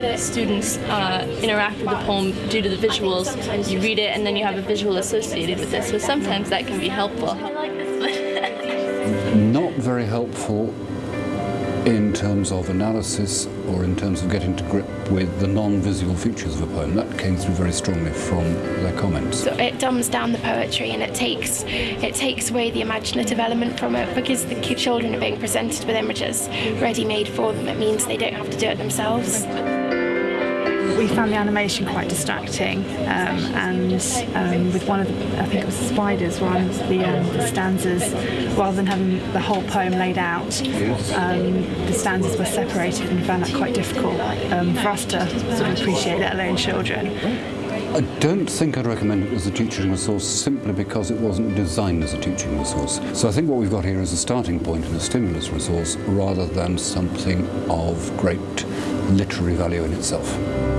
Students interact with the poem due to the visuals. You read it and then you have a visual associated with it, so sometimes that can be helpful. I like this one. Not very helpful in terms of analysis or in terms of getting to grip with the non-visual features of a poem. That came through very strongly from their comments. So it dumbs down the poetry and it takes away the imaginative element from it, because the children are being presented with images ready-made for them. It means they don't have to do it themselves. We found the animation quite distracting, and with one of the, I think it was the spiders, one of the stanzas, rather than having the whole poem laid out, the stanzas were separated, and we found that quite difficult for us to sort of appreciate, let alone children. I don't think I'd recommend it as a teaching resource simply because it wasn't designed as a teaching resource. So I think what we've got here is a starting point and a stimulus resource rather than something of great literary value in itself.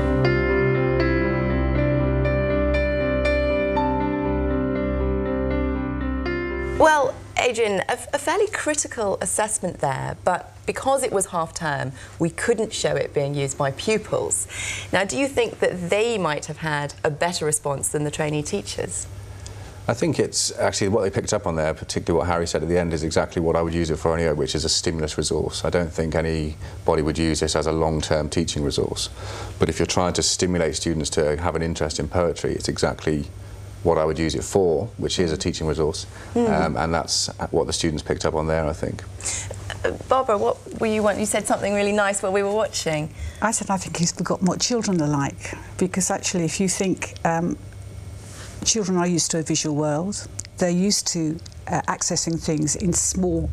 Well, Adrian, a fairly critical assessment there, but because it was half-term, we couldn't show it being used by pupils. Now, do you think that they might have had a better response than the trainee teachers? I think it's actually what they picked up on there, particularly what Harry said at the end, is exactly what I would use it for anyway, which is a stimulus resource. I don't think anybody would use this as a long-term teaching resource. But if you're trying to stimulate students to have an interest in poetry, it's exactly what I would use it for, which is a teaching resource. And that's what the students picked up on there, I think. Barbara, what were you want? You said something really nice while we were watching. I said I think he's forgotten what children are like, because actually if you think children are used to a visual world, they're used to accessing things in small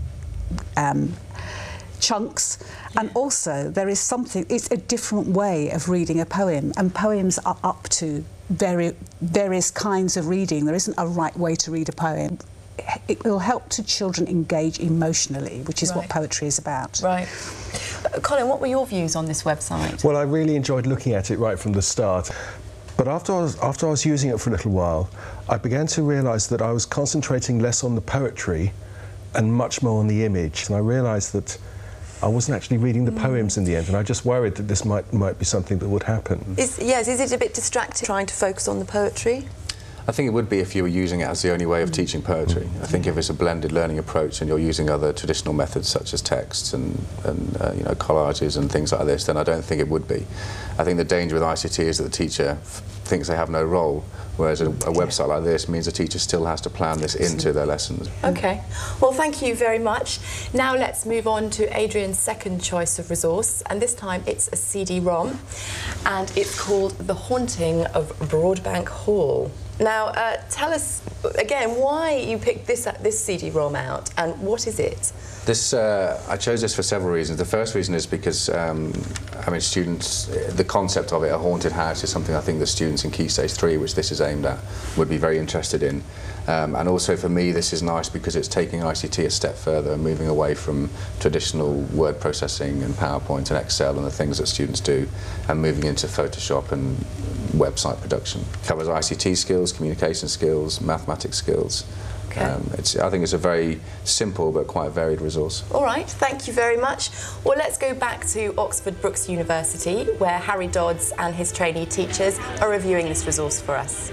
chunks, and also there is something, it's a different way of reading a poem, and poems are up to various kinds of reading. There isn't a right way to read a poem. It will help to children engage emotionally, which is what poetry is about. Right. Colin, what were your views on this website? Well, I really enjoyed looking at it right from the start. But after I was using it for a little while, I began to realise that I was concentrating less on the poetry and much more on the image. And I realised that I wasn't actually reading the poems in the end, and I just worried that this might be something that would happen. Is it a bit distracting trying to focus on the poetry? I think it would be if you were using it as the only way of teaching poetry. I think if it's a blended learning approach and you're using other traditional methods such as texts and you know, collages and things like this, then I don't think it would be. I think the danger with ICT is that the teacher thinks they have no role, whereas a website like this means the teacher still has to plan this into their lessons. Okay, well thank you very much. Now let's move on to Adrian's second choice of resource, and this time it's a CD-ROM, and it's called The Haunting of Broadbank Hall. Now, tell us again why you picked this CD-ROM out, and what is it? This, I chose this for several reasons. The first reason is because, I mean, students, the concept of it, a haunted house, is something I think that students in Key Stage 3, which this is aimed at, would be very interested in. And also for me, this is nice because it's taking ICT a step further and moving away from traditional word processing and PowerPoint and Excel and the things that students do, and moving into Photoshop and website production. It covers ICT skills, communication skills, mathematics skills. Okay. I think it's a very simple but quite varied resource. All right, thank you very much. Well, let's go back to Oxford Brookes University, where Harry Dodds and his trainee teachers are reviewing this resource for us.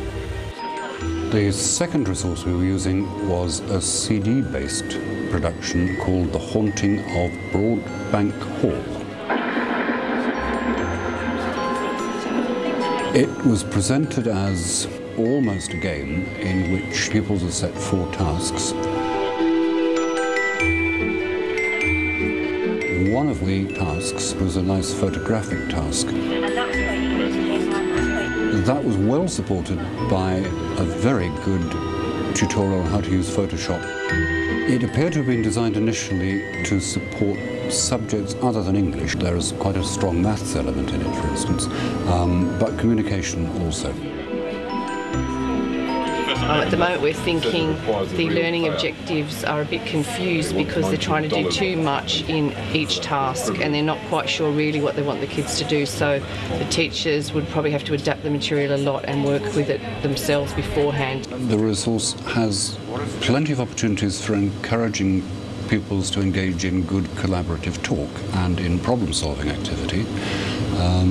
The second resource we were using was a CD-based production called The Haunting of Broadbank Hall. It was presented as almost a game in which pupils are set 4 tasks. One of the tasks was a nice photographic task. That was well supported by a very good tutorial on how to use Photoshop. It appeared to have been designed initially to support subjects other than English. There is quite a strong maths element in it, for instance, but communication also. At the moment we're thinking the learning objectives are a bit confused because they're trying to do too much in each task and they're not quite sure really what they want the kids to do, so the teachers would probably have to adapt the material a lot and work with it themselves beforehand. The resource has plenty of opportunities for encouraging pupils to engage in good collaborative talk and in problem-solving activity.